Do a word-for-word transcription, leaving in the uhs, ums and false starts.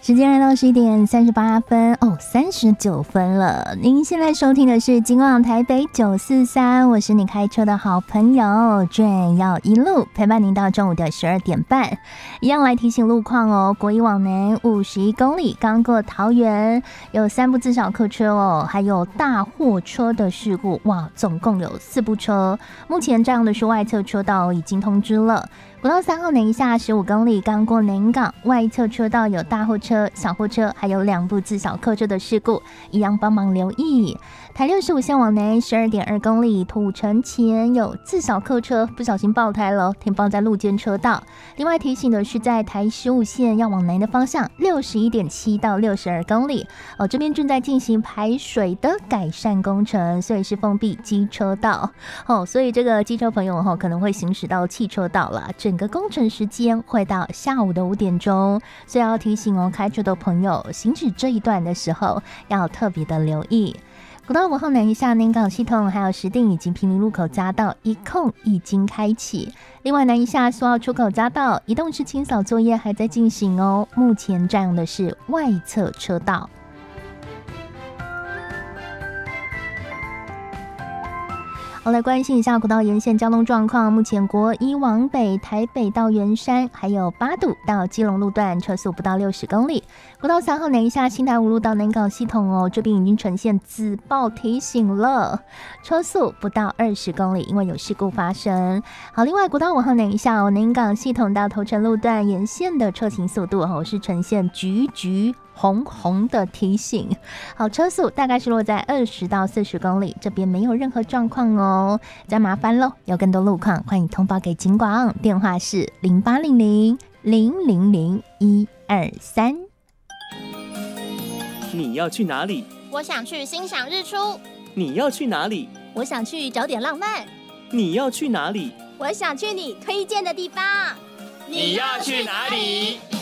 时间来到十一点三十八分哦，三十九分了。您现在收听的是金广台北九四三，我是你开车的好朋友 Jane， 要一路陪伴您到中午的十二点半。一样来提醒路况哦，国一往南五十一公里，刚过桃园，有三部自小客车哦，还有大货车的事故，哇，总共有四部车。目前这样的是外侧车道已经通知了。国道三号南一下十五公里，刚过南港，外侧车道有大货车、小货车，还有两部自小客车的事故，一样帮忙留意。台六十五线往南十二点二公里，土城前有自小客车不小心爆胎了，停放在路肩车道。另外提醒的是，在台十五线要往南的方向，六十一点七到六十二公里，哦，这边正在进行排水的改善工程，所以是封闭机车道。哦，所以这个机车朋友哈可能会行驶到汽车道了，整个工程时间会到下午的五点钟，所以要提醒哦，开车的朋友行驶这一段的时候要特别的留意。国道五号南一下南港系统，还有石碇以及平林路口匝道一控已经开启。另外南一下苏澳出口匝道移动式清扫作业还在进行哦，目前占用的是外侧车道。我来关心一下国道沿线交通状况。目前国一往北，台北到圆山，还有八堵到基隆路段车速不到六十公里。国道三号南一下新台五路到南港系统哦，这边已经呈现紫报提醒了，车速不到二十公里，因为有事故发生。好，另外国道五号南一下哦，南港系统到头城路段沿线的车行速度哦是呈现橘橘红红的提醒，好，车速大概是落在二十到四十公里，这边没有任何状况哦。再麻烦喽，有更多路况欢迎通报给警广，电话是零八零零零零零一二三。 你要去哪里？ 我想去欣赏日出。 你要去哪里？ 我想去找点浪漫。 你要去哪里？ 我想去你推荐的地方。 你要去哪里？